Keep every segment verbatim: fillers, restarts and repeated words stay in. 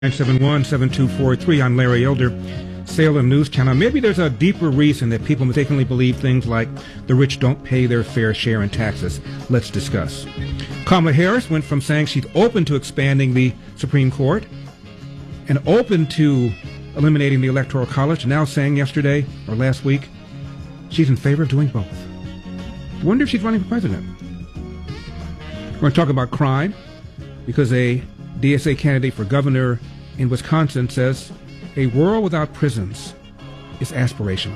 nine seven one, seven two four three. I'm Larry Elder, Salem News Channel. Maybe there's a deeper reason that people mistakenly believe things like the rich don't pay their fair share in taxes. Let's discuss. Kamala Harris went from saying she's open to expanding the Supreme Court and open to eliminating the Electoral College, now saying yesterday or last week she's in favor of doing both. I wonder if she's running for president. We're going to talk about crime because a D S A candidate for governor in Wisconsin says a world without prisons is aspirational.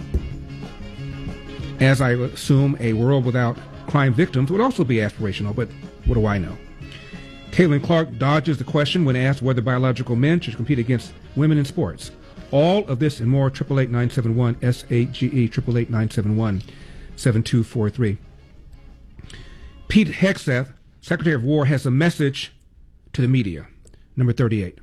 As I assume a world without crime victims would also be aspirational, but what do I know? Caitlin Clark dodges the question when asked whether biological men should compete against women in sports. All of this and more, eight eight eight, nine seven one, S A G E, eight eight eight, nine seven one, seven two four three. Pete Hegseth, Secretary of War, has a message to the media. Number thirty-eight.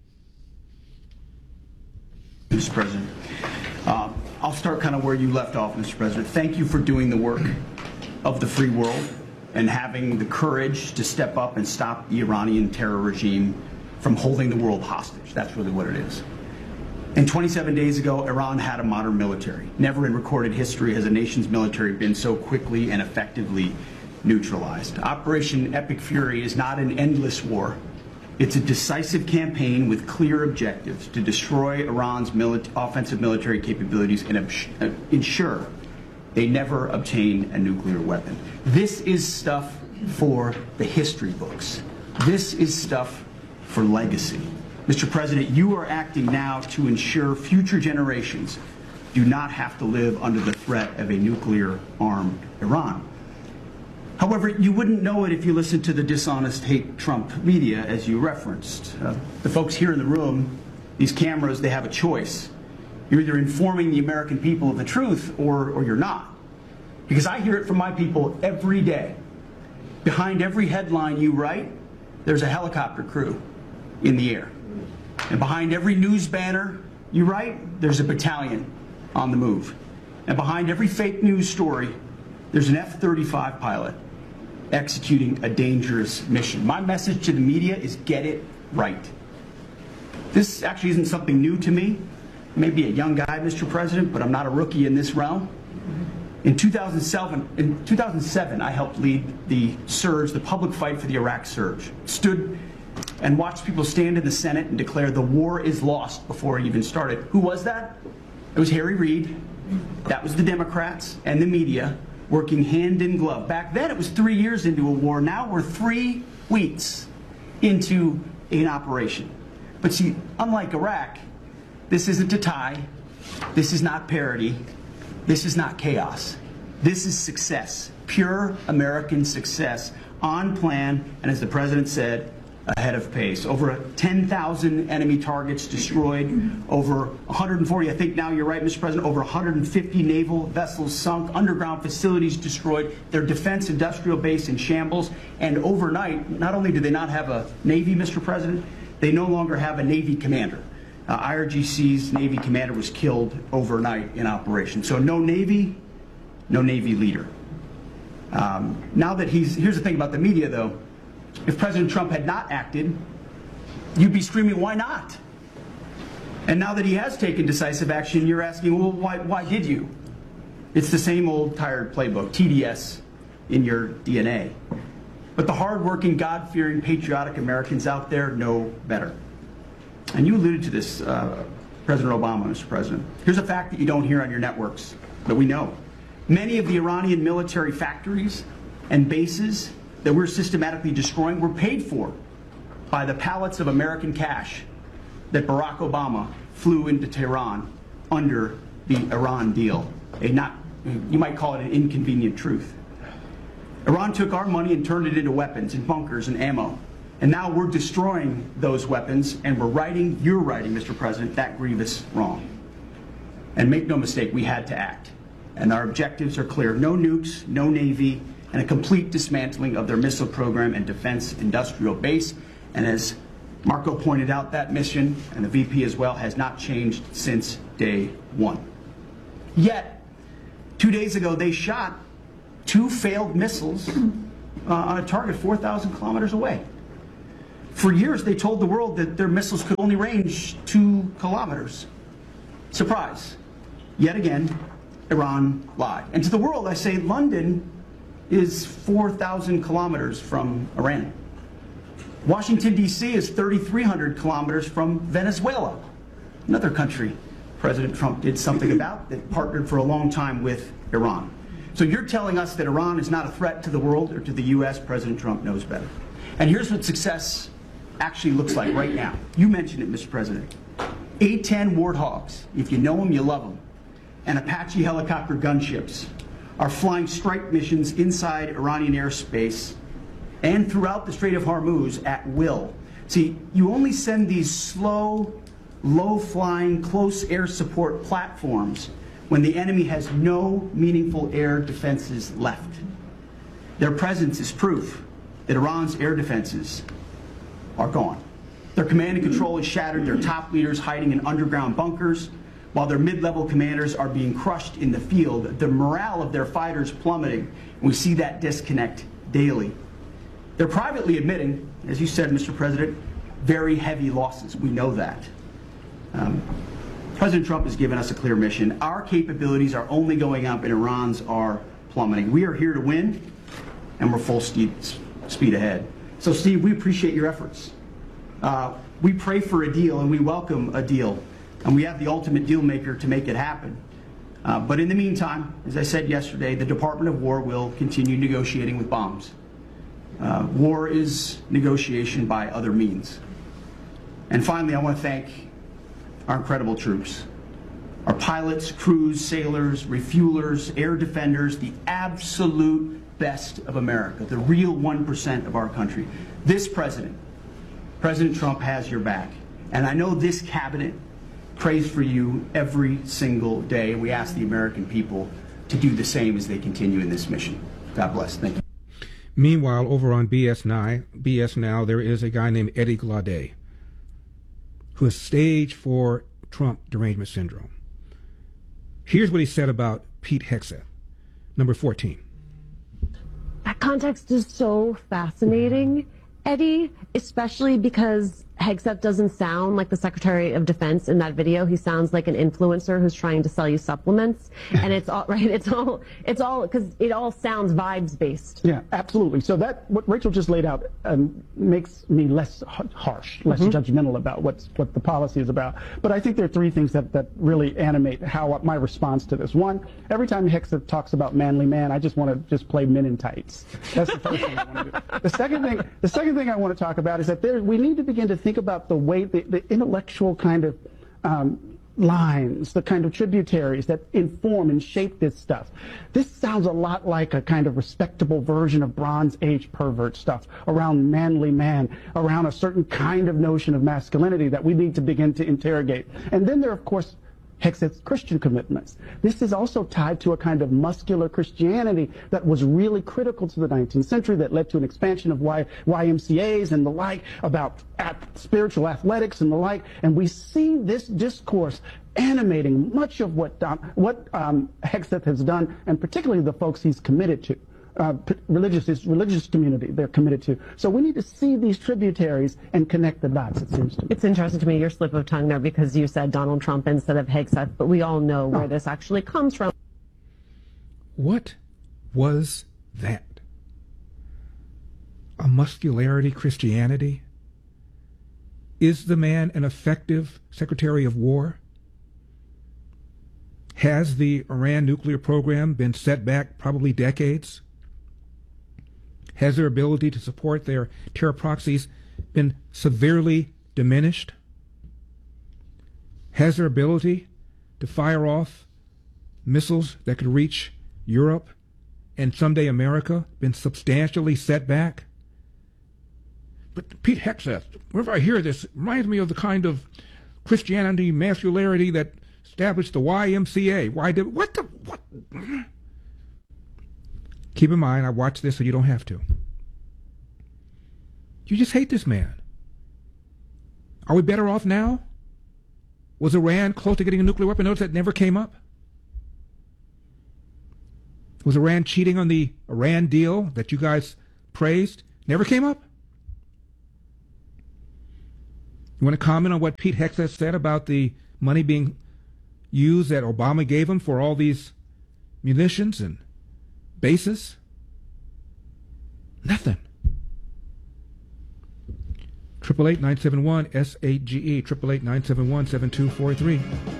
Mister President, uh, I'll start kind of where you left off, Mister President. Thank you for doing the work of the free world and having the courage to step up and stop the Iranian terror regime from holding the world hostage. That's really what it is. And twenty-seven days ago, Iran had a modern military. Never in recorded history has a nation's military been so quickly and effectively neutralized. Operation Epic Fury is not an endless war. It's a decisive campaign with clear objectives to destroy Iran's mili- offensive military capabilities and uh, ensure they never obtain a nuclear weapon. This is stuff for the history books. This is stuff for legacy. Mister President, you are acting now to ensure future generations do not have to live under the threat of a nuclear-armed Iran. However, you wouldn't know it if you listened to the dishonest hate Trump media, as you referenced. Uh, the folks here in the room, these cameras, they have a choice. You're either informing the American people of the truth or, or you're not. Because I hear it from my people every day. Behind every headline you write, there's a helicopter crew in the air. And behind every news banner you write, there's a battalion on the move. And behind every fake news story, there's an F thirty-five pilot executing a dangerous mission. My message to the media is get it right. This actually isn't something new to me. I may be a young guy, Mister President, but I'm not a rookie in this realm. In two thousand seven, in two thousand seven, I helped lead the surge, the public fight for the Iraq surge. Stood and watched people stand in the Senate and declare the war is lost before it even started. Who was that? It was Harry Reid. That was the Democrats and the media working hand in glove. Back then it was three years into a war. Now we're three weeks into an operation. But see, unlike Iraq, this isn't a tie. This is not parity. This is not chaos. This is success, pure American success, on plan, and as the President said, ahead of pace. Over ten thousand enemy targets destroyed, over one hundred forty, I think now you're right, Mister President, over one hundred fifty naval vessels sunk, underground facilities destroyed, their defense industrial base in shambles, and overnight, not only do they not have a Navy, Mister President, they no longer have a Navy commander. Uh, I R G C's Navy commander was killed overnight in operation. So no Navy, no Navy leader. Um, now that he's, here's the thing about the media though, if President Trump had not acted, you'd be screaming, why not? And now that he has taken decisive action, you're asking, well, why, why did you? It's the same old tired playbook, T D S in your D N A. But the hardworking, God-fearing, patriotic Americans out there know better. And you alluded to this, uh, President Obama, Mister President. Here's a fact that you don't hear on your networks, but we know. Many of the Iranian military factories and bases that we're systematically destroying were paid for by the pallets of American cash that Barack Obama flew into Tehran under the Iran deal. A not, you might call it an inconvenient truth. Iran took our money and turned it into weapons and bunkers and ammo. And now we're destroying those weapons and we're righting, you're righting, Mister President, that grievous wrong. And make no mistake, we had to act. And our objectives are clear. No nukes, no Navy, and a complete dismantling of their missile program and defense industrial base. And as Marco pointed out, that mission, and the V P as well, has not changed since day one. Yet, two days ago, they shot two failed missiles uh, on a target four thousand kilometers away. For years, they told the world that their missiles could only range two kilometers. Surprise. Yet again, Iran lied. And to the world, I say London is four thousand kilometers from Iran. Washington, D C is thirty-three hundred kilometers from Venezuela, another country President Trump did something about that partnered for a long time with Iran. So you're telling us that Iran is not a threat to the world or to the U S? President Trump knows better. And here's what success actually looks like right now. You mentioned it, Mister President. A ten Warthogs, if you know them, you love them, and Apache helicopter gunships are flying strike missions inside Iranian airspace and throughout the Strait of Hormuz at will. See, you only send these slow, low-flying, close air support platforms when the enemy has no meaningful air defenses left. Their presence is proof that Iran's air defenses are gone. Their command and control is shattered, their top leaders hiding in underground bunkers, while their mid-level commanders are being crushed in the field. The morale of their fighters plummeting, and we see that disconnect daily. They're privately admitting, as you said, Mister President, very heavy losses. We know that. Um, President Trump has given us a clear mission. Our capabilities are only going up and Iran's are plummeting. We are here to win, and we're full speed, speed ahead. So, Steve, we appreciate your efforts. Uh, we pray for a deal, and we welcome a deal. And we have the ultimate deal maker to make it happen. Uh, but in the meantime, as I said yesterday, the Department of War will continue negotiating with bombs. Uh, war is negotiation by other means. And finally, I want to thank our incredible troops, our pilots, crews, sailors, refuelers, air defenders, the absolute best of America, the real one percent of our country. This president, President Trump, has your back. And I know this cabinet prays for you every single day. We ask the American people to do the same as they continue in this mission. God bless. Thank you. Meanwhile, over on B S Now, B S Now, there is a guy named Eddie Glaude, who is stage four Trump derangement syndrome. Here's what he said about Pete Hegseth, number fourteen. That context is so fascinating, Eddie, especially because Hegseth doesn't sound like the Secretary of Defense in that video. He sounds like an influencer who's trying to sell you supplements. And it's all right. It's all it's all because it all sounds vibes based. Yeah, absolutely. So that what Rachel just laid out um, makes me less harsh, less mm-hmm. judgmental about what's what the policy is about. But I think there are three things that, that really animate how my response to this. One, every time Hegseth talks about manly man, I just want to just play men in tights. That's the first thing I want to do. The second thing, the second thing I want to talk about is that there we need to begin to think about the way, the, the intellectual kind of um, lines, the kind of tributaries that inform and shape this stuff. This sounds a lot like a kind of respectable version of Bronze Age pervert stuff around manly man, around a certain kind of notion of masculinity that we need to begin to interrogate. And then there are, of course, Hegseth's Christian commitments. This is also tied to a kind of muscular Christianity that was really critical to the nineteenth century, that led to an expansion of y YMCAs and the like, about at spiritual athletics and the like. And we see this discourse animating much of what, um, what um, Hegseth has done, and particularly the folks he's committed to. Uh, religious, his religious community they're committed to. So we need to see these tributaries and connect the dots, it seems to me. It's interesting to me, your slip of tongue there, because you said Donald Trump instead of Hegseth, but we all know where oh. this actually comes from. What was that? A muscularity Christianity? Is the man an effective Secretary of War? Has the Iran nuclear program been set back probably decades? Has their ability to support their terror proxies been severely diminished? Has their ability to fire off missiles that could reach Europe and someday America been substantially set back? But Pete Hegseth, whenever I hear this, it reminds me of the kind of Christianity, masculinity that established the Y M C A. Why did, what the, what? Keep in mind, I watch this so you don't have to. You just hate this man. Are we better off now? Was Iran close to getting a nuclear weapon? Notice that never came up. Was Iran cheating on the Iran deal that you guys praised? Never came up. You want to comment on what Pete Hegseth said about the money being used that Obama gave him for all these munitions and bases? Nothing. Triple eight nine seven one S eight G E. Triple eight nine seven one seven two four three.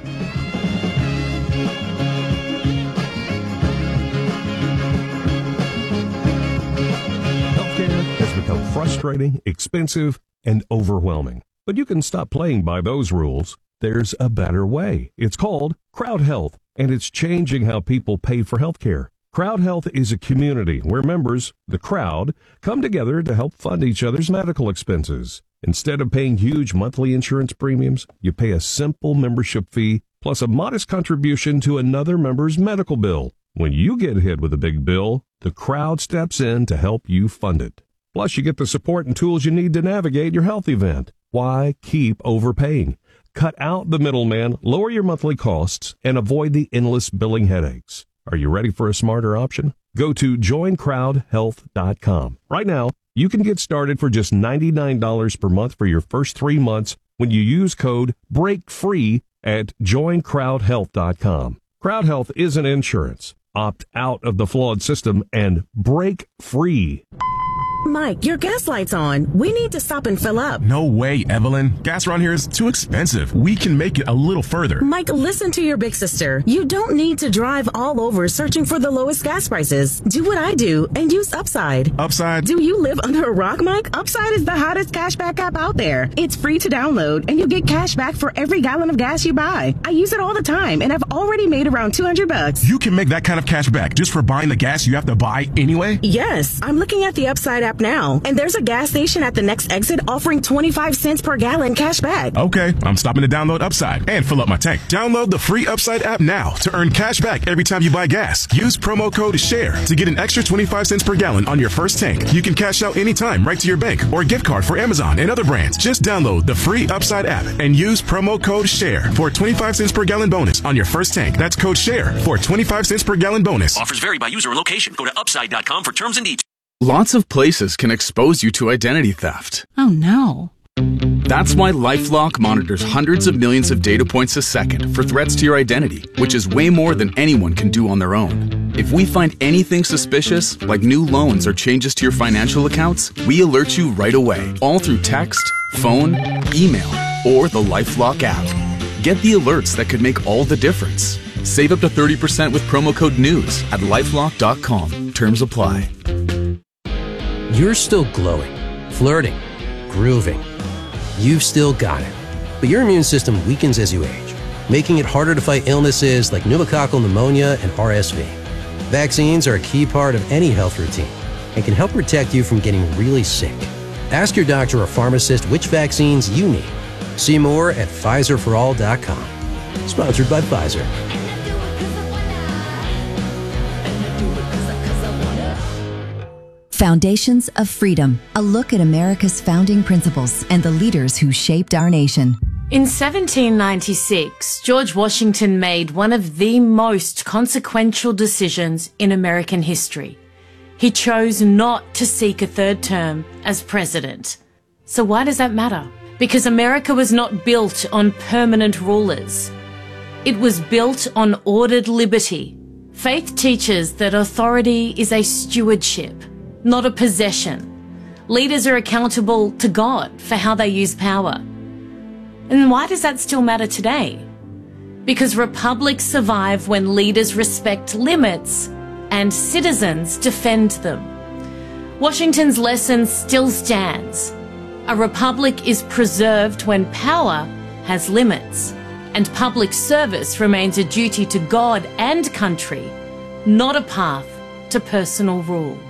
Healthcare has become frustrating, expensive, and overwhelming. But you can stop playing by those rules. There's a better way. It's called Crowd Health, and it's changing how people pay for healthcare. Crowd Health is a community where members, the crowd, come together to help fund each other's medical expenses. Instead of paying huge monthly insurance premiums, you pay a simple membership fee plus a modest contribution to another member's medical bill. When you get hit with a big bill, the crowd steps in to help you fund it. Plus, you get the support and tools you need to navigate your health event. Why keep overpaying? Cut out the middleman, lower your monthly costs, and avoid the endless billing headaches. Are you ready for a smarter option? Go to join crowd health dot com. Right now, you can get started for just ninety-nine dollars per month for your first three months when you use code BREAKFREE at join crowd health dot com. Crowd Health isn't insurance. Opt out of the flawed system and break free. Mike, your gas light's on. We need to stop and fill up. No way, Evelyn. Gas around here is too expensive. We can make it a little further. Mike, listen to your big sister. You don't need to drive all over searching for the lowest gas prices. Do what I do and use Upside. Upside? Do you live under a rock, Mike? Upside is the hottest cashback app out there. It's free to download, and you get cash back for every gallon of gas you buy. I use it all the time, and I've already made around two hundred bucks. You can make that kind of cash back just for buying the gas you have to buy anyway? Yes. I'm looking at the Upside app now, and there's a gas station at the next exit offering twenty-five cents per gallon cash back. Okay, I'm stopping to download Upside and fill up my tank. Download the free Upside app now to earn cash back every time you buy gas. Use promo code SHARE to get an extra twenty-five cents per gallon on your first tank. You can cash out anytime right to your bank or gift card for Amazon and other brands. Just download the free Upside app and use promo code SHARE for a twenty-five cents per gallon bonus on your first tank. That's code SHARE for a twenty-five cents per gallon bonus. Offers vary by user and location. Go to upside dot com for terms and details. Lots of places can expose you to identity theft. Oh no. That's why LifeLock monitors hundreds of millions of data points a second for threats to your identity, which is way more than anyone can do on their own. If we find anything suspicious, like new loans or changes to your financial accounts, we alert you right away, all through text, phone, email, or the LifeLock app. Get the alerts that could make all the difference. Save up to thirty percent with promo code NEWS at lifelock dot com. Terms apply. You're still glowing, flirting, grooving. You've still got it. But your immune system weakens as you age, making it harder to fight illnesses like pneumococcal pneumonia and R S V. Vaccines are a key part of any health routine and can help protect you from getting really sick. Ask your doctor or pharmacist which vaccines you need. See more at Pfizer for all dot com. Sponsored by Pfizer. Foundations of Freedom, a look at America's founding principles and the leaders who shaped our nation. In seventeen ninety-six, George Washington made one of the most consequential decisions in American history. He chose not to seek a third term as president. So why does that matter? Because America was not built on permanent rulers. It was built on ordered liberty. Faith teaches that authority is a stewardship, not a possession. Leaders are accountable to God for how they use power. And why does that still matter today? Because republics survive when leaders respect limits and citizens defend them. Washington's lesson still stands. A republic is preserved when power has limits, and public service remains a duty to God and country, not a path to personal rule.